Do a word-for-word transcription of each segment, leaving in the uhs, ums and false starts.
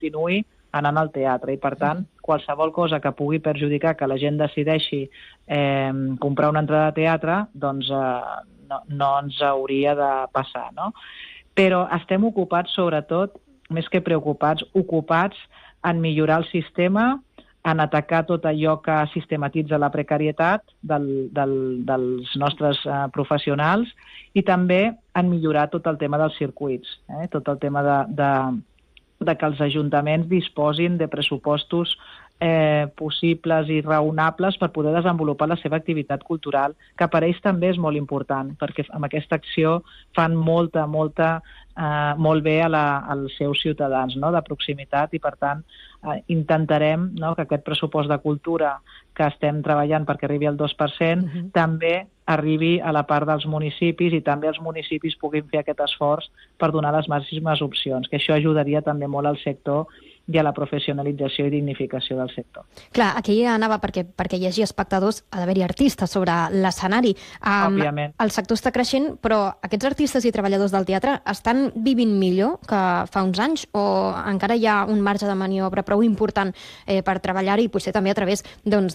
continuï anant al teatre. I, per tant, qualsevol cosa que pugui perjudicar que la gent decideixi eh, comprar una entrada de teatre, doncs eh, no, no ens hauria de passar, no? Però estem ocupats, sobretot, més que preocupats, ocupats en millorar el sistema, en atacar tot allò que sistematitza la precarietat del, del, dels nostres eh, professionals i també en millorar tot el tema dels circuits, eh? Tot el tema de, de, de que els ajuntaments disposin de pressupostos eh, possibles i raonables per poder desenvolupar la seva activitat cultural, que per ells també és molt important, perquè amb aquesta acció fan molta, molta, eh, molt bé a la, als seus ciutadans, no?, de proximitat, i per tant eh, intentarem, no?, que aquest pressupost de cultura que estem treballant perquè arribi al dos per cent uh-huh. també arribi a la part dels municipis i també els municipis puguin fer aquest esforç per donar les màximes opcions, que això ajudaria també molt al sector i a la professionalització i dignificació del sector. Clar, aquí anava perquè, perquè hi hagi espectadors, ha d'haver-hi artistes sobre l'escenari. Um, Òbviament. El sector està creixent, però aquests artistes i treballadors del teatre estan vivint millor que fa uns anys o encara hi ha un marge de maniobra prou important eh, per treballar-hi i potser també a través doncs,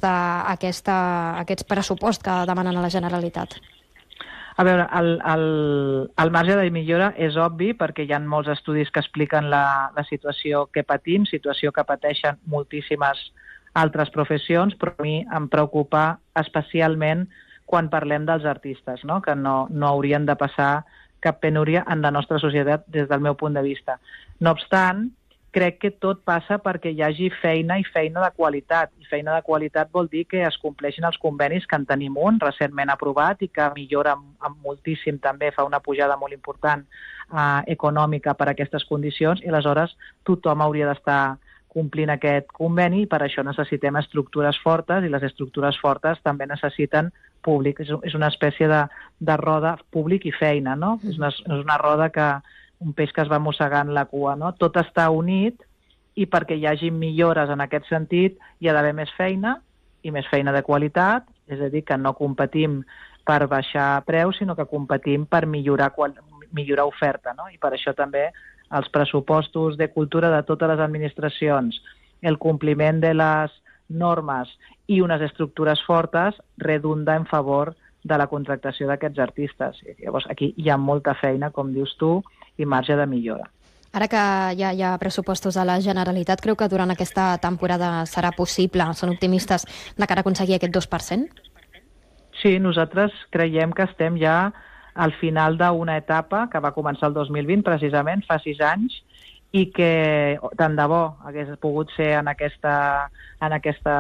d'aquest pressupost que demanen a la Generalitat? A veure, el, el, el marge de millora és obvi perquè hi ha molts estudis que expliquen la, la situació que patim, situació que pateixen moltíssimes altres professions, però a mi em preocupa especialment quan parlem dels artistes, no? Que no, no haurien de passar cap penúria en la nostra societat des del meu punt de vista. No obstant, crec que tot passa perquè hi hagi feina i feina de qualitat. I feina de qualitat vol dir que es compleixin els convenis, que en tenim un recentment aprovat i que millora moltíssim també, fa una pujada molt important eh, econòmica per a aquestes condicions, i aleshores tothom hauria d'estar complint aquest conveni i per això necessitem estructures fortes i les estructures fortes també necessiten públic. És, és una espècie de, de roda públic i feina, no? Mm. És, una, és una roda que un peix que es va mossegant la cua, no? Tot està unit i perquè hi hagi millores en aquest sentit hi ha d'haver més feina i més feina de qualitat, és a dir, que no competim per baixar preus, sinó que competim per millorar, millorar oferta, no? I per això també els pressupostos de cultura de totes les administracions, el compliment de les normes i unes estructures fortes redunda en favor de la contractació d'aquests artistes. Llavors, aquí hi ha molta feina, com dius tu, i marge de millora. Ara que ja hi ha pressupostos a la Generalitat, creu que durant aquesta temporada serà possible, són optimistes, de cara a aconseguir aquest dos per cent? Sí, nosaltres creiem que estem ja al final d'una etapa que va començar el dos mil vint, precisament, fa sis anys, i que tant de bo hagués pogut ser en aquesta, en aquesta,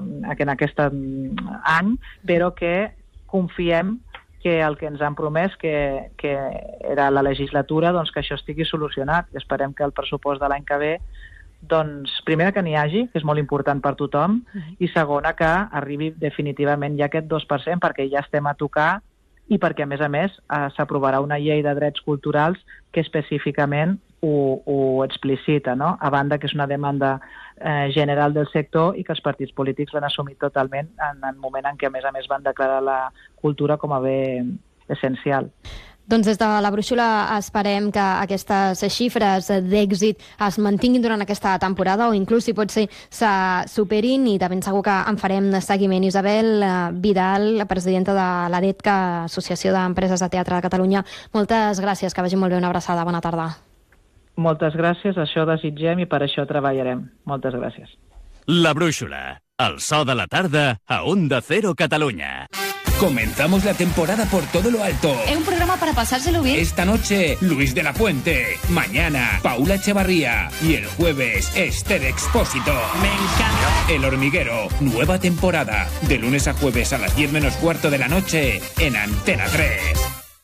en aquest any, però que confiem que el que ens han promès, que, que era la legislatura, doncs que això estigui solucionat. I esperem que el pressupost de l'any que ve, doncs, primera, que n'hi hagi, que és molt important per tothom, i segona, que arribi definitivament ja aquest dos per cent, perquè ja estem a tocar i perquè, a més a més, eh, s'aprovarà una llei de drets culturals que específicament ho, ho explicita, no? A banda que és una demanda eh, general del sector i que els partits polítics l'han assumit totalment en el moment en què, a més a més, van declarar la cultura com a bé essencial. Doncs des de la Brúixola esperem que aquestes xifres d'èxit es mantinguin durant aquesta temporada o inclús, si pot ser, se superin, i de ben segur que en farem seguiment. Isabel Vidal, la presidenta de l'ADETCA, Associació d'Empreses de Teatre de Catalunya, moltes gràcies, que vagi molt bé, una abraçada, bona tarda. Moltes gràcies, això desitgem i per això treballarem. Moltes gràcies. La Brúixola, el so de la tarda a Onda Cero Cataluña. Comenzamos la temporada por todo lo alto. Es un programa para pasárselo bien. Esta noche, Luis de la Fuente. Mañana, Paula Echevarría. Y el jueves, Esther Expósito. Me encanta. El Hormiguero, nueva temporada. De lunes a jueves a las diez menos cuarto de la noche en Antena tres.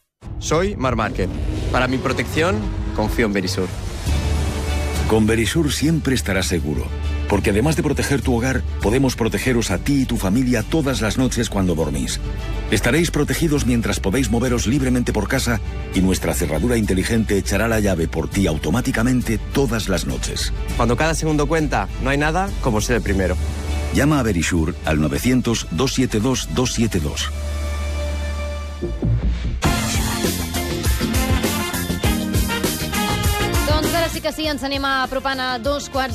Soy Mar Márquez. Para mi protección, confío en Verisur. Con Verisur siempre estarás seguro. Porque además de proteger tu hogar, podemos protegeros a ti y tu familia todas las noches cuando dormís. Estaréis protegidos mientras podéis moveros libremente por casa y nuestra cerradura inteligente echará la llave por ti automáticamente todas las noches. Cuando cada segundo cuenta, no hay nada como ser el primero. Llama a Verisur al novecientos, dos siete dos, dos siete dos. Doncs ara sí que que sí, ens anem apropant a dos quarts